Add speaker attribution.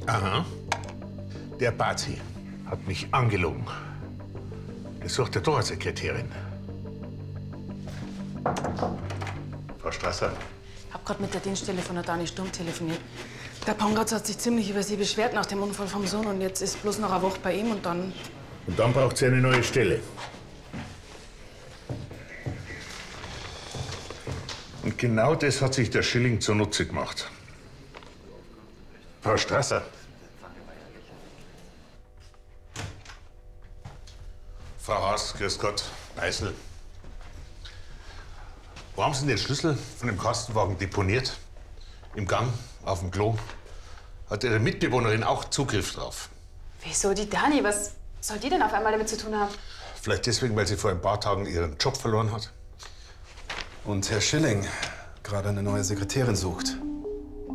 Speaker 1: Aha. Der Bazi hat mich angelogen. Er sucht ja doch eine Sekretärin. Frau Strasser.
Speaker 2: Hab grad mit der Dienststelle von der Dani Sturm telefoniert. Der Pongratz hat sich ziemlich über sie beschwert nach dem Unfall vom Sohn und jetzt ist bloß noch eine Woche bei ihm und dann...
Speaker 1: Und dann braucht sie eine neue Stelle. Und genau das hat sich der Schilling zunutze gemacht. Frau Strasser. Frau Haas, grüß Gott, Meißel. Wo haben Sie denn den Schlüssel von dem Kastenwagen deponiert? Im Gang, auf dem Klo? Hat Ihre Mitbewohnerin auch Zugriff drauf?
Speaker 3: Wieso die Dani? Was soll die denn auf einmal damit zu tun haben?
Speaker 1: Vielleicht deswegen, weil sie vor ein paar Tagen ihren Job verloren hat?
Speaker 4: Und Herr Schilling gerade eine neue Sekretärin sucht.